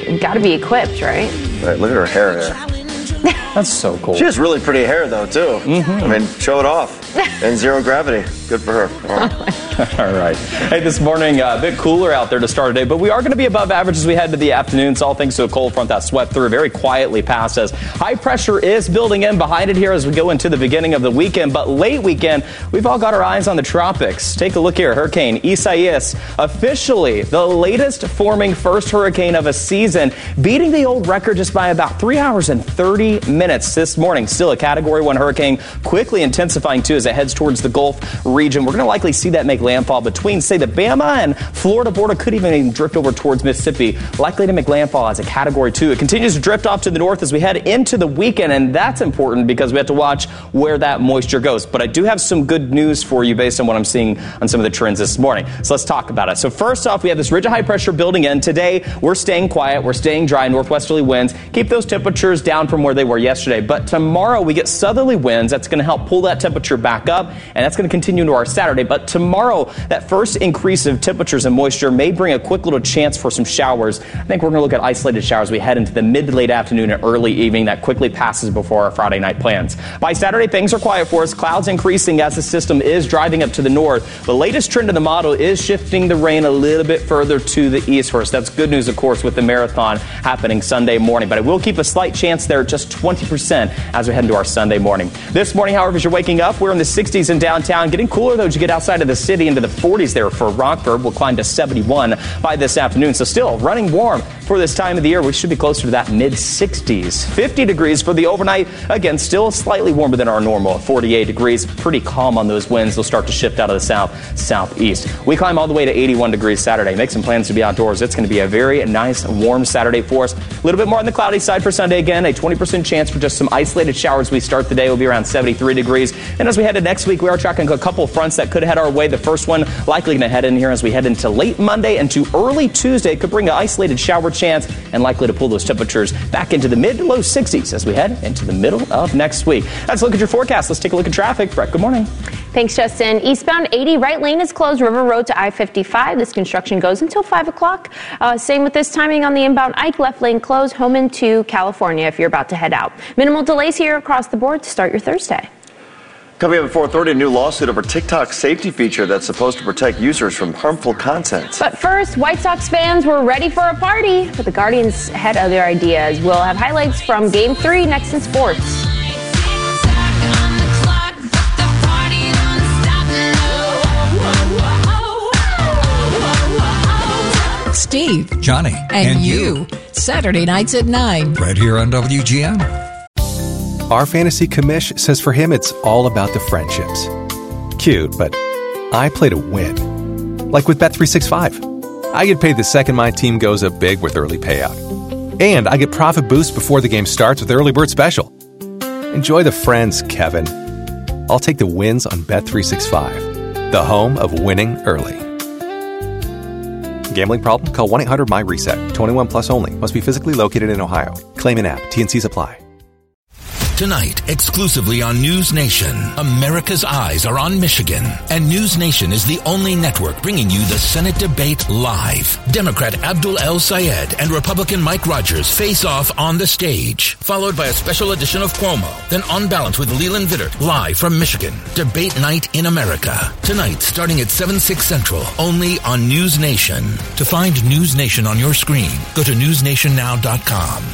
got to be equipped, right? Right, look at her hair there. That's so cool. She has really pretty hair, though, too. I mean, show it off. And zero gravity. Good for her. All right. Hey, this morning, a bit cooler out there to start today, but we are going to be above average as we head to the afternoon. It's all thanks to a cold front that swept through very quietly past us. High pressure is building in behind it here as we go into the beginning of the weekend, but late weekend, we've all got our eyes on the tropics. Take a look here. Hurricane Isaias, officially the latest forming first hurricane of a season, beating the old record just by about 3 hours and 30 minutes this morning. Still a Category 1 hurricane, quickly intensifying too as it heads towards the Gulf region. We're going to likely see that make landfall between, say, the Bama and Florida border, could even drift over towards Mississippi, likely to make landfall as a Category 2. It continues to drift off to the north as we head into the weekend, and that's important because we have to watch where that moisture goes. But I do have some good news for you based on what I'm seeing on some of the trends this morning. So let's talk about it. So first off, we have this ridge of high pressure building in. Today, we're staying quiet. We're staying dry. Northwesterly winds keep those temperatures down from where they were yesterday. But tomorrow, we get southerly winds. That's going to help pull that temperature back up, and that's going to continue into our Saturday. But tomorrow, that first increase of temperatures and moisture may bring a quick little chance for some showers. I think we're going to look at isolated showers. We head into the mid to late afternoon and early evening. That quickly passes before our Friday night plans. By Saturday, things are quiet for us. Clouds increasing as the system is driving up to the north. The latest trend in the model is shifting the rain a little bit further to the east for us. That's good news, of course, with the marathon happening Sunday morning. But I will keep a slight chance there, just 20% as we head into our Sunday morning. This morning, however, as you're waking up, we're in the 60s in downtown. Getting cooler, though, as you get outside of the city into the 40s there for Rockford. We'll climb to 71 by this afternoon. So still running warm for this time of the year. We should be closer to that mid-60s. 50 degrees for the overnight. Again, still slightly warmer than our normal. 48 degrees. Pretty calm on those winds. They'll start to shift out of the southeast. We climb all the way to 81 degrees Saturday. Make some plans to be outdoors. It's going to be a very nice, warm Saturday for us. A little bit more on the cloudy side for Sunday. Again, a 20% chance for just some isolated showers. We start the day will be around 73 degrees. And as we head to next week, we are tracking a couple fronts that could head our way. The first one likely going to head in here as we head into late Monday and to early Tuesday. Could bring an isolated shower chance and likely to pull those temperatures back into the mid to low 60s as we head into the middle of next week. Let's look at your forecast. Let's take a look at traffic. Brett, good morning. Thanks, Justin. Eastbound 80 right lane is closed. River Road to I-55. This construction goes until 5 o'clock. Same with this timing on the inbound Ike. Left lane closed. Home into California if you're about to head out. Minimal delays here across the board to start your Thursday. Coming up at 4:30, a new lawsuit over TikTok's safety feature that's supposed to protect users from harmful content. But first, White Sox fans were ready for a party, but the Guardians had other ideas. We'll have highlights from Game 3 next in sports. Steve, Johnny, and you. Saturday nights at 9. Right here on WGN. Our fantasy commish says for him it's all about the friendships. Cute, but I play to win. Like with Bet365. I get paid the second my team goes up big with early payout. And I get profit boost before the game starts with Early Bird Special. Enjoy the friends, Kevin. I'll take the wins on Bet365. The home of winning early. Gambling problem? Call 1-800-MY-RESET. 21 plus only. Must be physically located in Ohio. Claim an app. T&Cs apply. Tonight, exclusively on News Nation, America's eyes are on Michigan, and News Nation is the only network bringing you the Senate debate live. Democrat Abdul El-Sayed and Republican Mike Rogers face off on the stage, followed by a special edition of Cuomo, then On Balance with Leland Vittert, live from Michigan. Debate night in America. Tonight, starting at 7/6 Central, only on News Nation. To find News Nation on your screen, go to newsnationnow.com.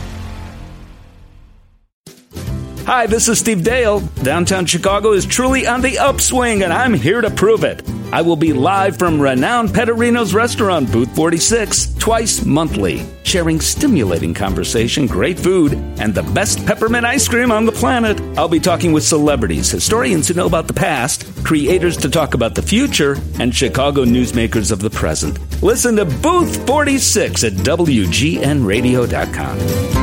Hi, this is Steve Dale. Downtown Chicago is truly on the upswing, and I'm here to prove it. I will be live from renowned Petterino's restaurant, Booth 46, twice monthly, sharing stimulating conversation, great food, and the best peppermint ice cream on the planet. I'll be talking with celebrities, historians who know about the past, creators to talk about the future, and Chicago newsmakers of the present. Listen to Booth 46 at WGNradio.com.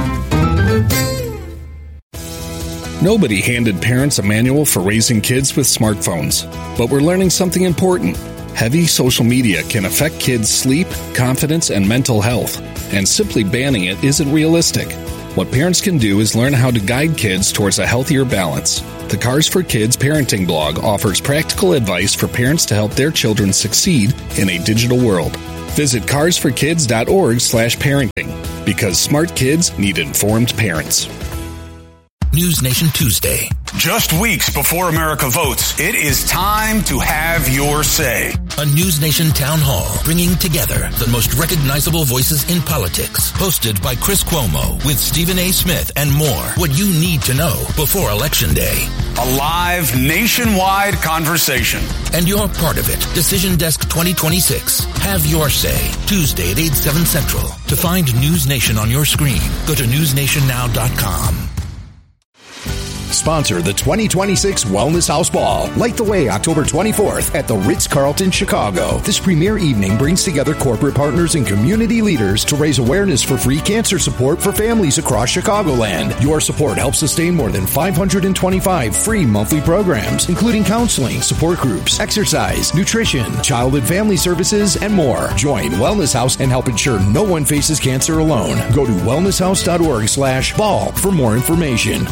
Nobody handed parents a manual for raising kids with smartphones. But we're learning something important. Heavy social media can affect kids' sleep, confidence, and mental health. And simply banning it isn't realistic. What parents can do is learn how to guide kids towards a healthier balance. The Cars for Kids parenting blog offers practical advice for parents to help their children succeed in a digital world. Visit carsforkids.org/parenting. because smart kids need informed parents. News Nation Tuesday. Just weeks before America votes, it is time to have your say. A News Nation town hall bringing together the most recognizable voices in politics. Hosted by Chris Cuomo with Stephen A. Smith and more. What you need to know before Election Day. A live nationwide conversation. And you're part of it. Decision Desk 2026. Have your say. Tuesday at 8, 7 Central. To find News Nation on your screen, go to newsnationnow.com. Sponsor the 2026 Wellness House Ball. Light the way October 24th at the Ritz-Carlton, Chicago. This premier evening brings together corporate partners and community leaders to raise awareness for free cancer support for families across Chicagoland. Your support helps sustain more than 525 free monthly programs, including counseling, support groups, exercise, nutrition, child and family services, and more. Join Wellness House and help ensure no one faces cancer alone. Go to wellnesshouse.org/ball for more information.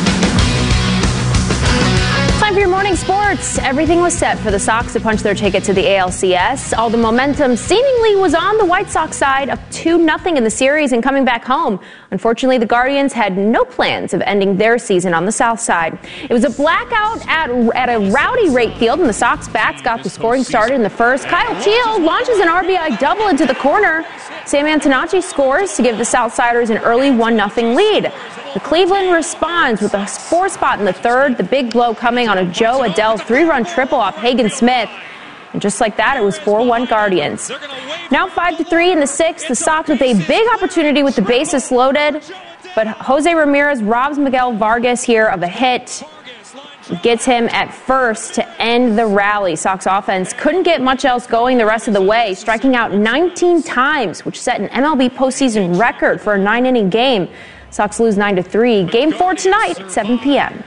Time for your morning sports. Everything was set for the Sox to punch their ticket to the ALCS. All the momentum seemingly was on the White Sox side, up 2-0 in the series and coming back home. Unfortunately, the Guardians had no plans of ending their season on the south side. It was a blackout at a rowdy rate field, and the Sox bats got the scoring started in the first. Kyle Teel launches an RBI double into the corner. Sam Antonacci scores to give the Southsiders an early 1-0 lead. The Cleveland responds with a 4 spot in the third, the big blow coming on a Joe Adele 3-run triple off Hagen Smith. And just like that, it was 4-1 Guardians. Now 5-3 in the sixth, the Sox with a big opportunity with the bases loaded. But Jose Ramirez robs Miguel Vargas here of a hit. Gets him at first to end the rally. Sox offense couldn't get much else going the rest of the way, striking out 19 times, which set an MLB postseason record for a 9-inning game. Sox lose 9-3. Game 4 tonight at 7 p.m.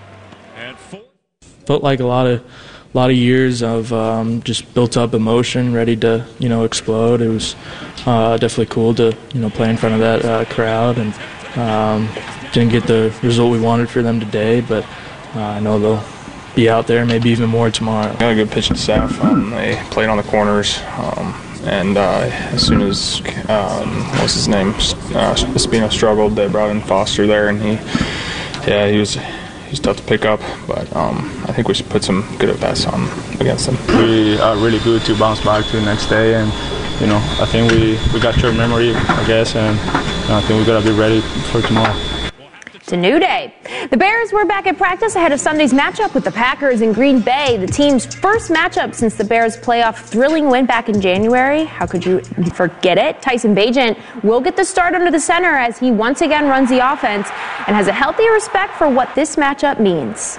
Felt like a lot of years of just built up emotion, ready to explode. It was definitely cool to play in front of that crowd, and didn't get the result we wanted for them today, but I know they'll be out there, maybe even more tomorrow. Got a good pitching staff. They played on the corners. And as soon as, what's his name, Espino struggled, they brought in Foster there, and he was tough to pick up, but I think we should put some good at-bats on against them. We are really good to bounce back to the next day, and I think we got short memory, I guess, and I think we got to be ready for tomorrow. It's a new day. The Bears were back at practice ahead of Sunday's matchup with the Packers in Green Bay, the team's first matchup since the Bears' playoff thrilling win back in January. How could you forget it? Tyson Bagent will get the start under the center as he once again runs the offense and has a healthy respect for what this matchup means.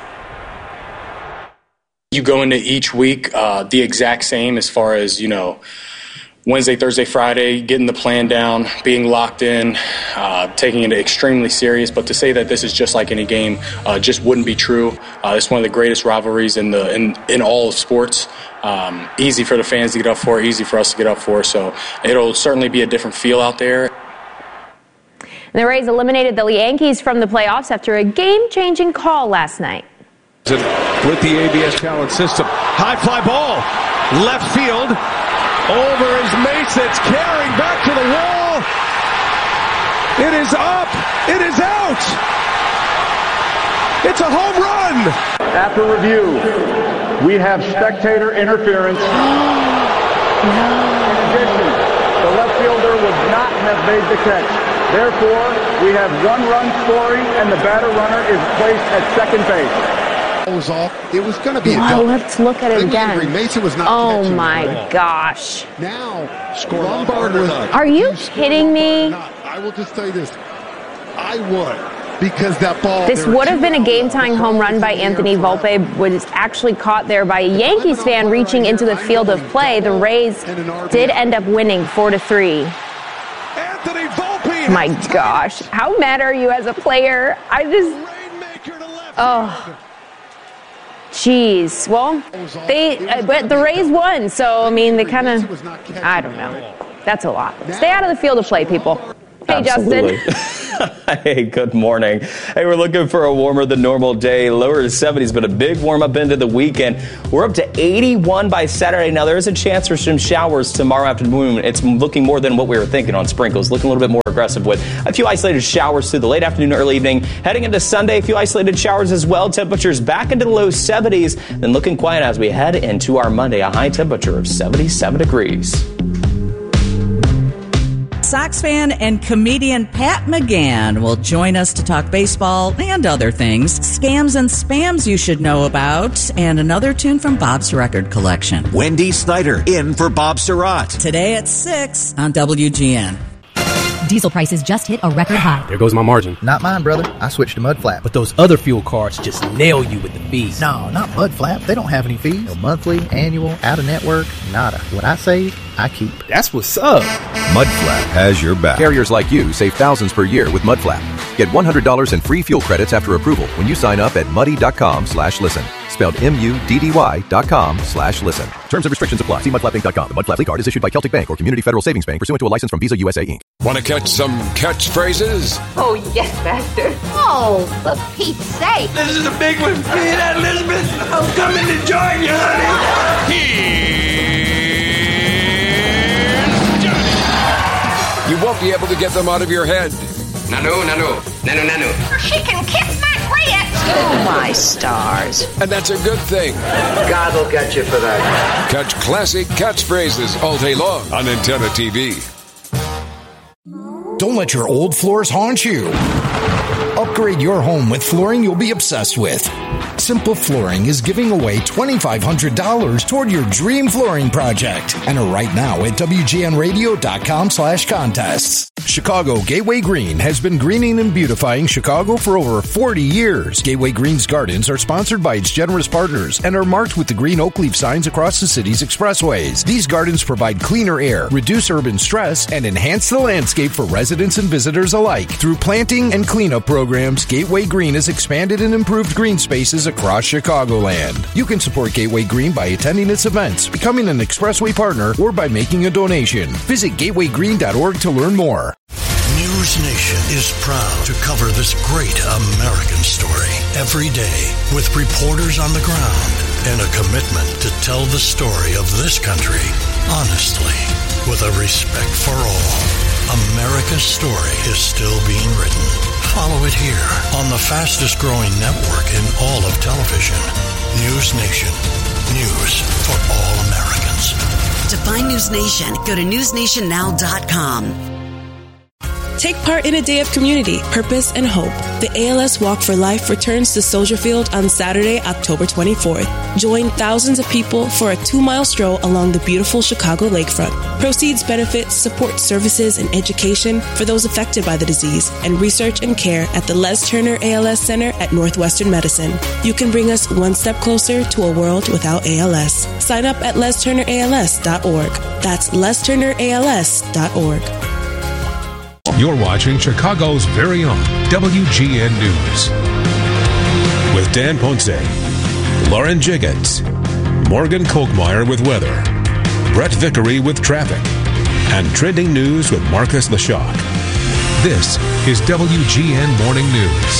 You go into each week the exact same as far as, Wednesday, Thursday, Friday, getting the plan down, being locked in, taking it extremely serious. But to say that this is just like any game just wouldn't be true. It's one of the greatest rivalries in all of sports. Easy for the fans to get up for, easy for us to get up for. So it'll certainly be a different feel out there. The Rays eliminated the Yankees from the playoffs after a game-changing call last night. With the ABS talent system. High fly ball, left field. Over is Mesa. It's carrying back to the wall. It is up. It is out. It's a home run. After review, we have spectator interference. In addition, the left fielder would not have made the catch. Therefore, we have 1 run scoring, and the batter runner is placed at second base. Was off. It was going to be a double. Let's look at it again. Mesa was not oh my gosh. Now, Lombard was. Are you kidding me? I will just tell you this. I would. Because that ball. This would have been a game-tying home run by Anthony Volpe, was actually caught there by a Yankees fan reaching into the field of play. The Rays did end up winning 4-3. Anthony Volpe. My gosh. How mad are you as a player? Jeez. Well, but the Rays won, so, they kind of, I don't know. That's a lot. Stay out of the field of play, people. Hey, Absolutely. Justin. Hey, good morning. Hey, we're looking for a warmer than normal day. Lower to 70s, but a big warm up into the weekend. We're up to 81 by Saturday. Now, there is a chance for some showers tomorrow afternoon. It's looking more than what we were thinking on sprinkles. Looking a little bit more aggressive with a few isolated showers through the late afternoon, early evening. Heading into Sunday, a few isolated showers as well. Temperatures back into the low 70s. Then looking quiet as we head into our Monday. A high temperature of 77 degrees. Sox fan and comedian Pat McGann will join us to talk baseball and other things, scams and spams you should know about, and another tune from Bob's record collection. Wendy Snyder in for Bob Surratt. Today at 6 on WGN. Diesel prices just hit a record high. There goes my margin. Not mine, brother. I switched to Mudflap. But those other fuel cards just nail you with the fees. No, not Mudflap. They don't have any fees. No monthly, annual, out-of-network, nada. What I save, I keep. That's what's up. Mudflap has your back. Carriers like you save thousands per year with Mudflap. Get $100 in free fuel credits after approval when you sign up at muddy.com/listen. Spelled MUDDY.com/listen. Terms and restrictions apply. See mudflappinc.com. The Mudflap card is issued by Celtic Bank or Community Federal Savings Bank pursuant to a license from Visa USA Inc. Want to catch some catchphrases? Oh, yes, Master. Oh, for Pete's sake. This is a big one. Hey, that Elizabeth, I'm coming to join you, honey. Here's Johnny. You won't be able to get them out of your head. Nanu. She can kiss my grits. Oh, my stars. And that's a good thing. God will get you for that. Catch classic catchphrases all day long on Antenna TV. Don't let your old floors haunt you. Upgrade your home with flooring you'll be obsessed with. Simple Flooring is giving away $2,500 toward your dream flooring project. Enter right now at WGNradio.com/contests. Chicago Gateway Green has been greening and beautifying Chicago for over 40 years. Gateway Green's gardens are sponsored by its generous partners and are marked with the green oak leaf signs across the city's expressways. These gardens provide cleaner air, reduce urban stress, and enhance the landscape for residents and visitors alike. Through planting and cleanup programs, Gateway Green has expanded and improved green spaces across Chicagoland. You can support Gateway Green by attending its events, becoming an Expressway partner, or by making a donation. Visit gatewaygreen.org to learn more. News Nation is proud to cover this great American story every day with reporters on the ground and a commitment to tell the story of this country honestly with a respect for all. America's story is still being written. Follow it here on the fastest growing network in all of television. News Nation. News for all Americans. To find News Nation, go to newsnationnow.com. Take part in a day of community, purpose, and hope. The ALS Walk for Life returns to Soldier Field on Saturday, October 24th. Join thousands of people for a 2-mile stroll along the beautiful Chicago lakefront. Proceeds benefit support services and education for those affected by the disease and research and care at the Les Turner ALS Center at Northwestern Medicine. You can bring us one step closer to a world without ALS. Sign up at lesturnерals.org. That's lesturnерals.org. You're watching Chicago's very own WGN News. With Dan Ponce, Lauren Jiggins, Morgan Kochmeyer with weather, Brett Vickery with traffic, and trending news with Marcus Leshock. This is WGN Morning News.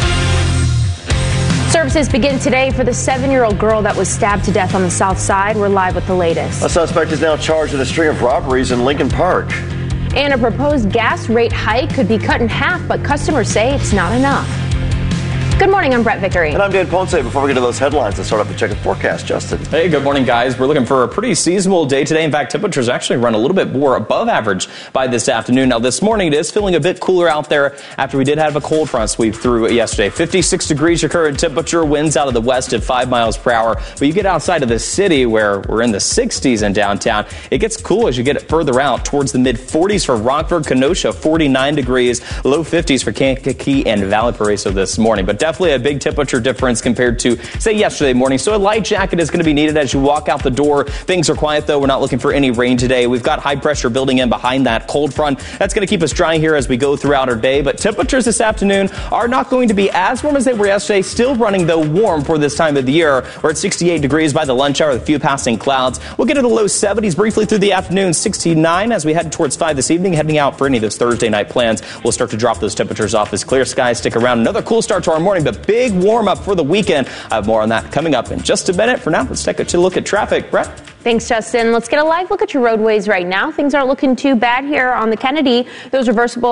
Services begin today for the 7-year-old girl that was stabbed to death on the South Side. We're live with the latest. A suspect is now charged with a string of robberies in Lincoln Park. And a proposed gas rate hike could be cut in half, but customers say it's not enough. Good morning, I'm Brett Vickery. And I'm Dan Ponce. Before we get to those headlines, let's start off the check of forecast. Justin. Hey, good morning, guys. We're looking for a pretty seasonable day today. In fact, temperatures actually run a little bit more above average by this afternoon. Now, this morning, it is feeling a bit cooler out there after we did have a cold front sweep through yesterday. 56 degrees your current temperature, winds out of the west at 5 miles per hour. But you get outside of the city where we're in the 60s in downtown, it gets cool as you get further out towards the mid-40s for Rockford, Kenosha, 49 degrees, low 50s for Kankakee and Valparaiso this morning. But definitely a big temperature difference compared to, say, yesterday morning. So a light jacket is going to be needed as you walk out the door. Things are quiet, though. We're not looking for any rain today. We've got high pressure building in behind that cold front. That's going to keep us dry here as we go throughout our day. But temperatures this afternoon are not going to be as warm as they were yesterday. Still running, though, warm for this time of the year. We're at 68 degrees by the lunch hour with a few passing clouds. We'll get to the low 70s briefly through the afternoon, 69 as we head towards 5 this evening. Heading out for any of those Thursday night plans, we'll start to drop those temperatures off as clear skies stick around. Another cool start to our morning, but big warm up for the weekend. I have more on that coming up in just a minute. For now, let's take a look at traffic. Brett? Thanks, Justin. Let's get a live look at your roadways right now. Things aren't looking too bad here on the Kennedy. Those reversible